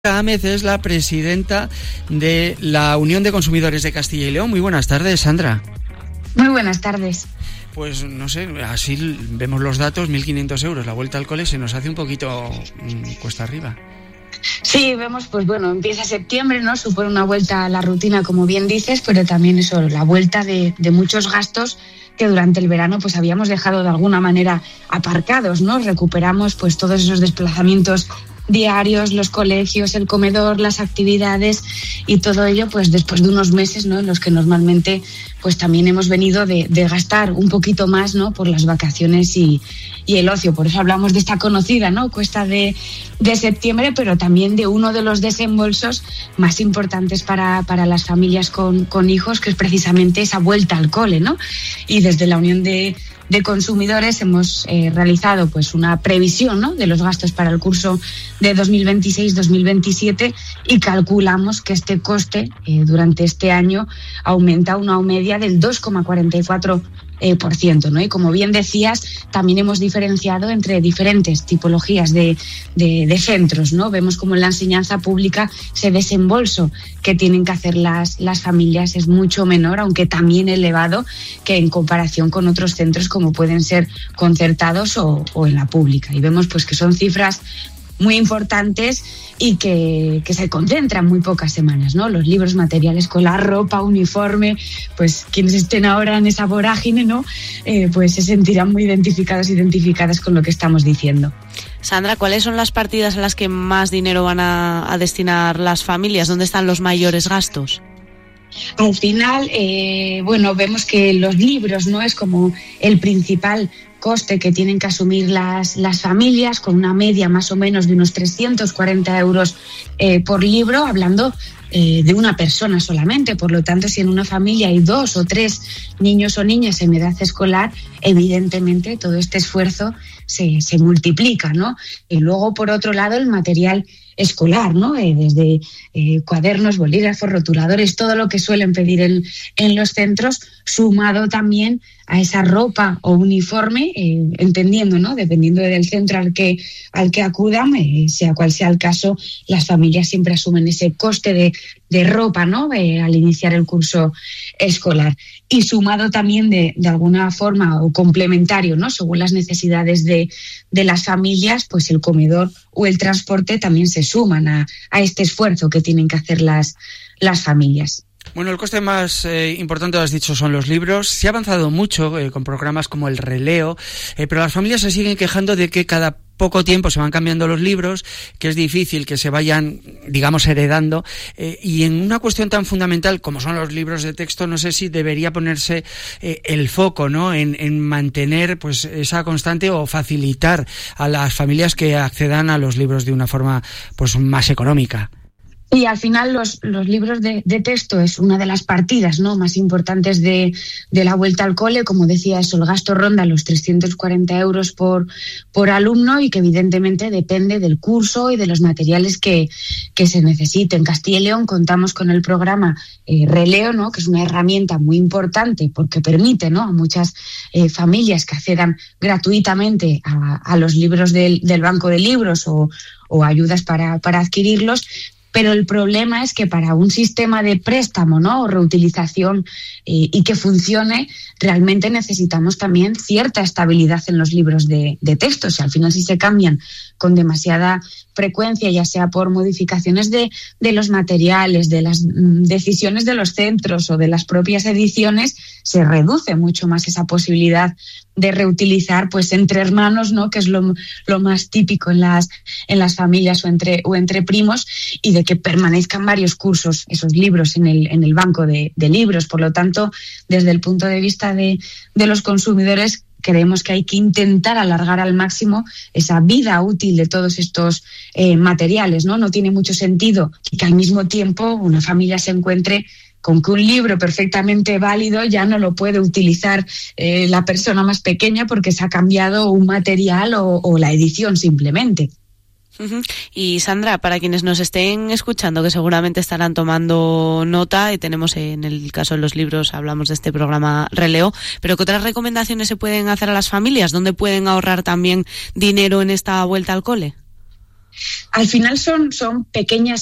Gámez es la presidenta de la Unión de Consumidores de Castilla y León. Muy buenas tardes, Sandra. Muy buenas tardes. Pues no sé, así vemos los datos, 1.500 euros. La vuelta al cole se nos hace un poquito cuesta arriba. Sí, vemos, pues bueno, empieza septiembre, ¿no? Supone una vuelta a la rutina, como bien dices, pero también eso, la vuelta de muchos gastos que durante el verano pues habíamos dejado de alguna manera aparcados, ¿no? Recuperamos pues todos esos desplazamientos diarios, los colegios, el comedor, las actividades y todo ello pues después de unos meses, ¿no? En los que normalmente pues también hemos venido de gastar un poquito más, ¿no? Por las vacaciones y el ocio. Por eso hablamos de esta conocida, ¿no? Cuesta de septiembre, pero también de uno de los desembolsos más importantes para las familias con hijos, que es precisamente esa vuelta al cole, ¿no? Y desde la Unión de Consumidores hemos realizado pues una previsión, ¿no? De los gastos para el curso de 2026-2027 y calculamos que este coste durante este año aumenta una media del 2,44%, ¿no? Y como bien decías, también hemos diferenciado entre diferentes tipologías de centros, ¿no? Vemos como en la enseñanza pública ese desembolso que tienen que hacer las familias es mucho menor, aunque también elevado, que en comparación con otros centros como pueden ser concertados o en la pública. Y vemos pues que son cifras muy importantes y que se concentran muy pocas semanas, ¿no? Los libros, material escolar, ropa, uniforme, pues quienes estén ahora en esa vorágine, ¿no? Pues se sentirán muy identificadas con lo que estamos diciendo. Sandra, ¿cuáles son las partidas a las que más dinero van a destinar las familias? ¿Dónde están los mayores gastos? Al final, vemos que los libros, ¿no? Es como el principal coste que tienen que asumir las familias, con una media más o menos de unos 340 euros por libro, hablando de una persona solamente. Por lo tanto, si en una familia hay 2 o 3 niños o niñas en edad escolar, evidentemente todo este esfuerzo se multiplica, ¿no? Y luego, por otro lado, el material escolar, ¿no? Desde cuadernos, bolígrafos, rotuladores, todo lo que suelen pedir en los centros, sumado también a esa ropa o uniforme, entendiendo, ¿no? Dependiendo del centro al que acudan, sea cual sea el caso, las familias siempre asumen ese coste de ropa, ¿no? Al iniciar el curso escolar. Y sumado también de alguna forma o complementario, ¿no? Según las necesidades de las familias, pues el comedor o el transporte también se suman a este esfuerzo que tienen que hacer las familias. Bueno, el coste más importante, lo has dicho, son los libros. Se ha avanzado mucho con programas como el Releo, pero las familias se siguen quejando de que cada poco tiempo se van cambiando los libros, que es difícil que se vayan, digamos, heredando. Y en una cuestión tan fundamental como son los libros de texto, no sé si debería ponerse el foco, ¿no? En mantener pues esa constante o facilitar a las familias que accedan a los libros de una forma pues más económica. Y al final los libros de texto es una de las partidas, ¿no? Más importantes de la vuelta al cole. Como decía, eso, el gasto ronda los 340 euros por alumno y que evidentemente depende del curso y de los materiales que se necesiten. En Castilla y León contamos con el programa Releo, ¿no? Que es una herramienta muy importante porque permite, ¿no? A muchas familias que accedan gratuitamente a los libros del banco de libros o ayudas para adquirirlos. Pero el problema es que para un sistema de préstamo, ¿no? O reutilización y que funcione, realmente necesitamos también cierta estabilidad en los libros de texto. O sea, al final, si se cambian con demasiada frecuencia, ya sea por modificaciones de los materiales, de las decisiones de los centros o de las propias ediciones, se reduce mucho más esa posibilidad de reutilizar pues entre hermanos, ¿no? Que es lo más típico en las familias o entre primos, y de que permanezcan varios cursos esos libros en el banco de libros. Por lo tanto, desde el punto de vista de los consumidores, creemos que hay que intentar alargar al máximo esa vida útil de todos estos materiales, ¿no? No tiene mucho sentido que al mismo tiempo una familia se encuentre con que un libro perfectamente válido ya no lo puede utilizar la persona más pequeña porque se ha cambiado un material o la edición simplemente. Y Sandra, para quienes nos estén escuchando, que seguramente estarán tomando nota, y tenemos en el caso de los libros, hablamos de este programa Releo, pero ¿qué otras recomendaciones se pueden hacer a las familias? ¿Dónde pueden ahorrar también dinero en esta vuelta al cole? Al final son pequeñas